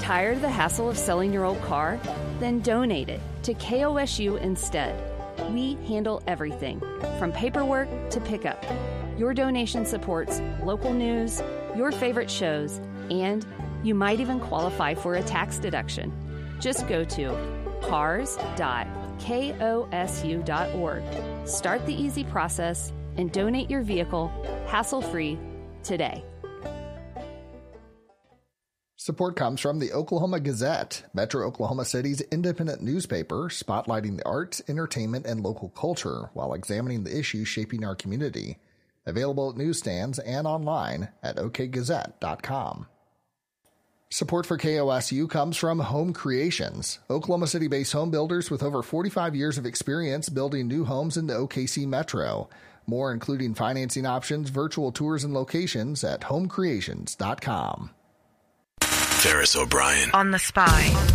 Tired of the hassle of selling your old car? Then donate it to KOSU instead. We handle everything, from paperwork to pickup. Your donation supports local news, your favorite shows, and you might even qualify for a tax deduction. Just go to cars.kosu.org. Start the easy process and donate your vehicle hassle-free today. Support comes from the Oklahoma Gazette, Metro Oklahoma City's independent newspaper, spotlighting the arts, entertainment, and local culture while examining the issues shaping our community. Available at newsstands and online at okgazette.com. Support for KOSU comes from Home Creations, Oklahoma City-based home builders with over 45 years of experience building new homes in the OKC Metro. More, including financing options, virtual tours, and locations at homecreations.com. Ferris O'Brien on The Spy.